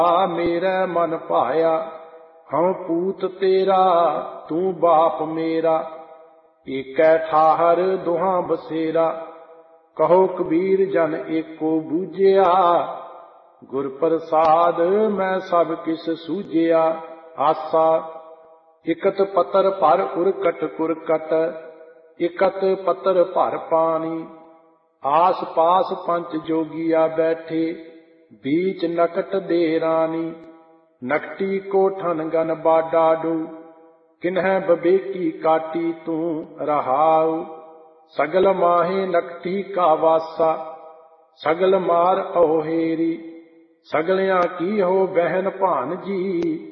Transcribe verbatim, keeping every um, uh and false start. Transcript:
मेरे मन भाया, हूँ पूत तेरा तू बाप मेरा। एकै ठाहर दुहां बसेरा, कहो कबीर जन एको बूझिया। गुर प्रसाद मैं सब किस सूझिया। आसा इकत पतर भर उरकट कुरकट, इकत पतर भर पानी। आस पास पंच जोगिया बैठे, बीच नकट दे रानी। नकटी कोठन गन बाडाडू, किन्ह बबेकी काटी तू रहाऊ। सगल माहे नकटी का वासा, सगल मार अहोहेरी। सगलियां की हो बहन भानजी,